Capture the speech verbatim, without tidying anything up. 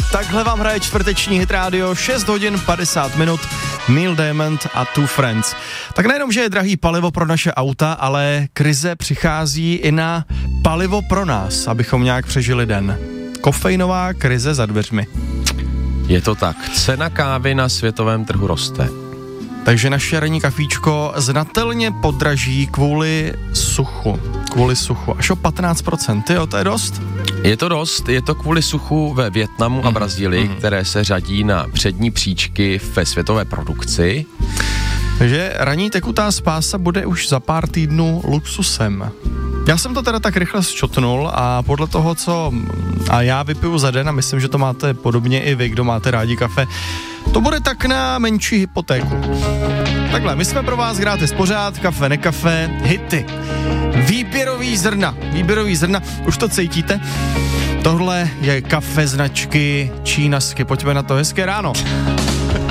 Takhle vám hraje čtvrteční Hit Radio, šest hodin padesát minut, Neil Diamond a Two Friends. Tak nejenom, že je drahý palivo pro naše auta, ale krize přichází i na palivo pro nás, abychom nějak přežili den. Kofeinová krize za dveřmi. Je to tak. Cena kávy na světovém trhu roste. Takže naše ranní kafíčko znatelně podraží kvůli suchu. Kvůli suchu. Až o patnáct procent. Jo, to je dost? Je to dost. Je to kvůli suchu ve Vietnamu mm. a Brazílii, mm. které se řadí na přední příčky ve světové produkci. Takže ranní tekutá spása bude už za pár týdnů luxusem. Já jsem to teda tak rychle zčotnul a podle toho, co a já vypiju za den, a myslím, že to máte podobně i vy, kdo máte rádi kafe, to bude tak na menší hypotéku. Takhle, my jsme pro vás gratis pořád, kafe, nekafe, hity. Výběrový zrna, výběrový zrna, už to cítíte? Tohle je kafe značky Čínasky, pojďme na to, hezké ráno.